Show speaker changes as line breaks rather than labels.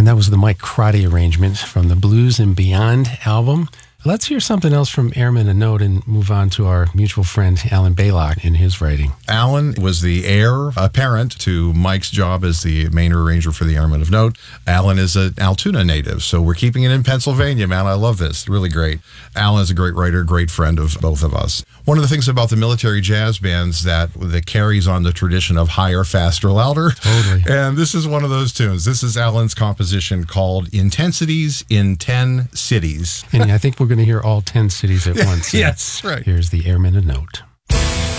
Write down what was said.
And that was the Mike Crotty arrangement from the Blues and Beyond album. Let's hear something else from Airmen a Note and move on to our mutual friend Alan Baylock in his writing.
Alan was the heir apparent to Mike's job as the main arranger for the Airmen of Note. Alan is an Altoona native, so we're keeping it in Pennsylvania, man. I love this. Really great. Alan is a great writer, great friend of both of us. One of the things about the military jazz bands that carries on the tradition of higher, faster, louder.
Totally.
And this is one of those tunes. This is Alan's composition called Intensities in 10 Cities.
And I think we're going to hear all 10 cities at once.
Yes, right.
Here's the Airmen a Note.